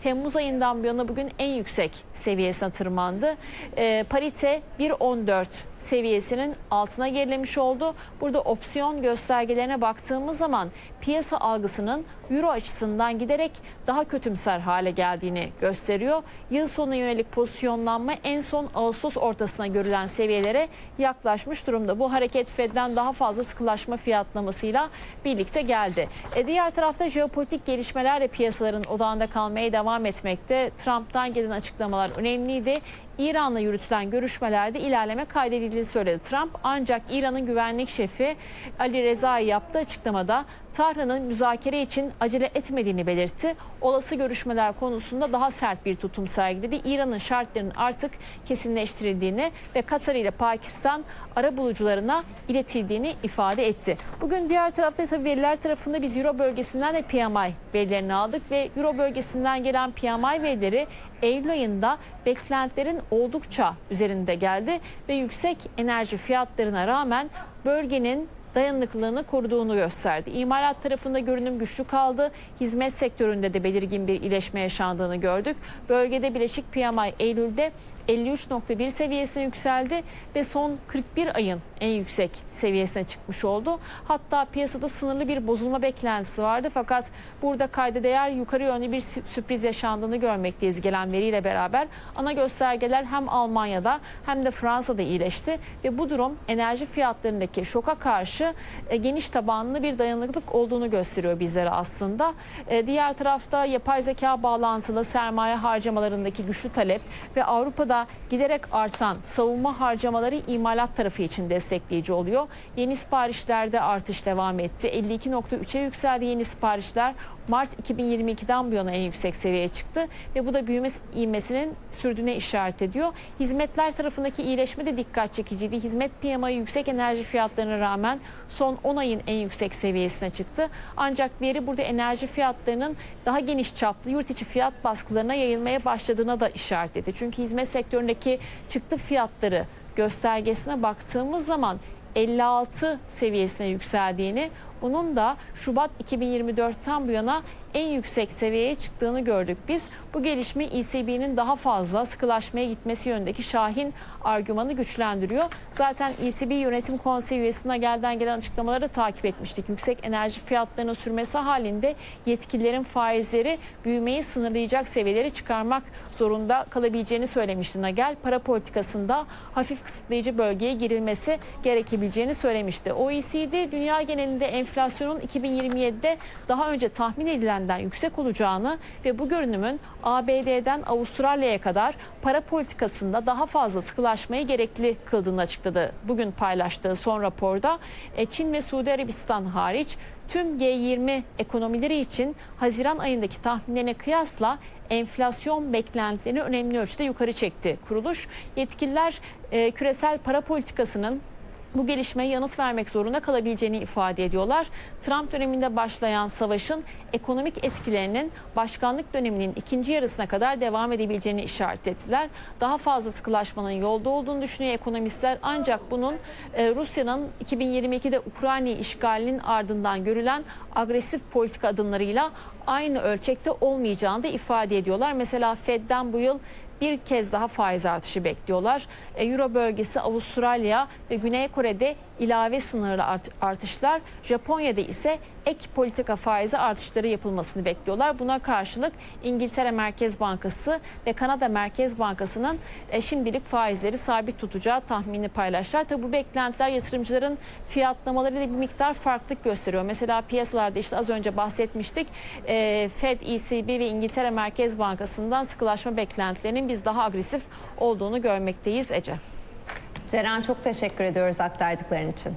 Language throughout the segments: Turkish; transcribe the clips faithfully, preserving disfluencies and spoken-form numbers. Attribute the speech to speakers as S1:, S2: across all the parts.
S1: Temmuz ayından bu yana bugün en yüksek seviyesine tırmandı. E, parite bir nokta on dört seviyesinin altına gerilemiş oldu. Burada opsiyon göstergelerine baktığımız zaman piyasa algısının euro açısından giderek daha kötümser hale geldiğini gösteriyor. Yıl sonuna yönelik pozisyonlanma en son Ağustos ortasına görülen seviyelere yaklaşmış durumda. Bu hareket Fed'den daha fazla sıkılaşma fiyatlamasıyla birlikte geldi. E diğer tarafta jeopolitik gelişmeler de piyasaların odağında kalmaya devam etmekte. Trump'tan gelen açıklamalar önemliydi. İran'la yürütülen görüşmelerde ilerleme kaydedildiğini söyledi Trump. Ancak İran'ın güvenlik şefi Ali Rezai yaptığı açıklamada Tahran'ın müzakere için acele etmediğini belirtti. Olası görüşmeler konusunda daha sert bir tutum sergiledi. İran'ın şartlarının artık kesinleştirildiğini ve Katar ile Pakistan arabulucularına iletildiğini ifade etti. Bugün diğer tarafta tabii veriler tarafında biz Euro bölgesinden de P M I verilerini aldık ve Euro bölgesinden gelen P M I verileri Eylül ayında beklentilerin oldukça üzerinde geldi ve yüksek enerji fiyatlarına rağmen bölgenin dayanıklılığını koruduğunu gösterdi. İmalat tarafında görünüm güçlü kaldı. Hizmet sektöründe de belirgin bir iyileşme yaşandığını gördük. Bölgede bileşik P M I Eylül'de elli üç nokta bir seviyesine yükseldi ve son kırk bir ayın en yüksek seviyesine çıkmış oldu. Hatta piyasada sınırlı bir bozulma beklentisi vardı fakat burada kayda değer yukarı yönlü bir sürpriz yaşandığını görmekteyiz gelen veriyle beraber. Ana göstergeler hem Almanya'da hem de Fransa'da iyileşti ve bu durum enerji fiyatlarındaki şoka karşı e, geniş tabanlı bir dayanıklılık olduğunu gösteriyor bizlere aslında. E, diğer tarafta yapay zeka bağlantılı sermaye harcamalarındaki güçlü talep ve Avrupa'da giderek artan savunma harcamaları imalat tarafı için destekleyici oluyor. Yeni siparişlerde artış devam etti. elli iki nokta üçe yükseldi yeni siparişler. Mart iki bin yirmi ikiden bu yana en yüksek seviyeye çıktı ve bu da büyüme ivmesinin sürdüğüne işaret ediyor. Hizmetler tarafındaki iyileşme de dikkat çekiciydi. Hizmet P M I yüksek enerji fiyatlarına rağmen son on ayın en yüksek seviyesine çıktı. Ancak veri burada enerji fiyatlarının daha geniş çaplı yurt içi fiyat baskılarına yayılmaya başladığına da işaret etti. Çünkü hizmet sektöründeki çıktı fiyatları göstergesine baktığımız zaman elli altı seviyesine yükseldiğini, bunun da Şubat iki bin yirmi dörtten bu yana en yüksek seviyeye çıktığını gördük biz. Bu gelişme E C B'nin daha fazla sıkılaşmaya gitmesi yönündeki şahin argümanı güçlendiriyor. Zaten E C B Yönetim Konseyi üyesine gelden gelen açıklamaları da takip etmiştik. Yüksek enerji fiyatlarının sürmesi halinde yetkililerin faizleri büyümeyi sınırlayacak seviyeleri çıkarmak zorunda kalabileceğini söylemişti Nagel. Para politikasında hafif kısıtlayıcı bölgeye girilmesi gerekebileceğini söylemişti. O E C D dünya genelinde enflasyonun iki bin yirmi yedide daha önce tahmin edilen yüksek olacağını ve bu görünümün A B D'den Avustralya'ya kadar para politikasında daha fazla sıkılaşmayı gerekli kıldığını açıkladı. Bugün paylaştığı son raporda Çin ve Suudi Arabistan hariç tüm G yirmi ekonomileri için Haziran ayındaki tahminlerine kıyasla enflasyon beklentilerini önemli ölçüde yukarı çekti. Kuruluş yetkililer e, küresel para politikasının bu gelişmeye yanıt vermek zorunda kalabileceğini ifade ediyorlar. Trump döneminde başlayan savaşın ekonomik etkilerinin başkanlık döneminin ikinci yarısına kadar devam edebileceğini işaret ettiler. Daha fazla sıkılaşmanın yolda olduğunu düşünüyor ekonomistler. Ancak bunun e, Rusya'nın iki bin yirmi ikide Ukrayna işgalinin ardından görülen agresif politika adımlarıyla aynı ölçekte olmayacağını da ifade ediyorlar. Mesela Fed'den bu yıl bir kez daha faiz artışı bekliyorlar. Euro bölgesi, Avustralya ve Güney Kore'de ilave sınırlı artışlar, Japonya'da ise ek politika faizi artışları yapılmasını bekliyorlar. Buna karşılık İngiltere Merkez Bankası ve Kanada Merkez Bankası'nın şimdilik faizleri sabit tutacağı tahmini paylaştılar. Tabi bu beklentiler yatırımcıların fiyatlamalarıyla bir miktar farklılık gösteriyor. Mesela piyasalarda işte az önce bahsetmiştik. Fed, E C B ve İngiltere Merkez Bankası'ndan sıkılaşma beklentilerinin biz daha agresif olduğunu görmekteyiz Ece.
S2: Ceren, çok teşekkür ediyoruz aktardıkların için.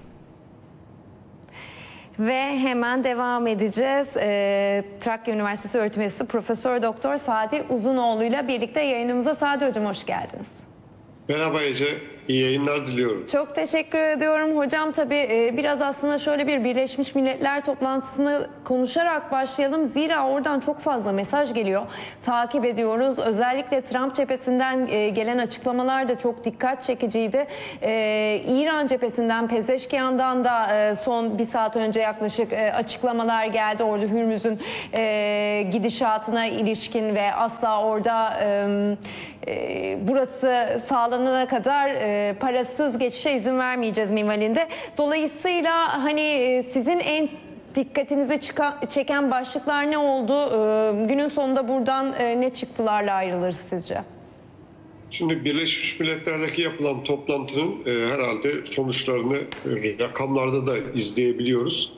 S2: Ve hemen devam edeceğiz. Ee, Trakya Üniversitesi öğretim üyesi Profesör Doktor Sadi Uzunoğlu ile birlikte yayınımıza. Sadi Hocam, hoş geldiniz.
S3: Merhaba Ece. İyi yayınlar diliyorum.
S2: Çok teşekkür ediyorum hocam. Tabii e, biraz aslında şöyle bir Birleşmiş Milletler toplantısını konuşarak başlayalım. Zira oradan çok fazla mesaj geliyor. Takip ediyoruz. Özellikle Trump cephesinden e, gelen açıklamalar da çok dikkat çekiciydi. E, İran cephesinden, Pezeşkiyan'dan da e, son bir saat önce yaklaşık e, açıklamalar geldi. Orada Hürmüz'ün e, gidişatına ilişkin ve asla orada e, e, burası sağlanana kadar e, parasız geçişe izin vermeyeceğiz minvalinde. Dolayısıyla hani e, sizin en dikkatinizi çıka- çeken başlıklar ne oldu? E, günün sonunda buradan e, ne çıktılarla ayrılır sizce?
S3: Şimdi Birleşmiş Milletler'deki yapılan toplantının e, herhalde sonuçlarını e, rakamlarda da izleyebiliyoruz.